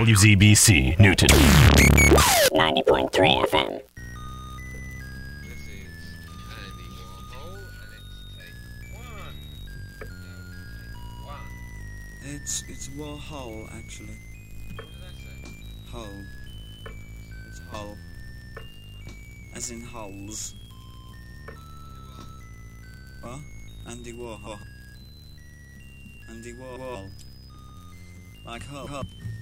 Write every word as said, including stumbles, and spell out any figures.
W Z B C, Newton. ninety point three F M. This is Andy Warhol, and it's take one. No, take one. It's it's Warhol actually. What did I say? Hole. It's Hull. As in holes. What? Andy Warhol. Andy Warhol. Like Hull. Hull.